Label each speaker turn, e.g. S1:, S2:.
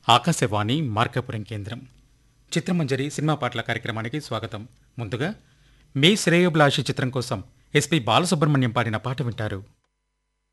S1: ఆకాశవాణి మార్కాపురం కేంద్రం చిత్రమంజరి సినిమా పాటల కార్యక్రమానికి స్వాగతం. ముందుగా మీ శ్రేయోభిలాషి చిత్రం కోసం ఎస్పి బాలసుబ్రహ్మణ్యం పాడిన పాట వింటారు.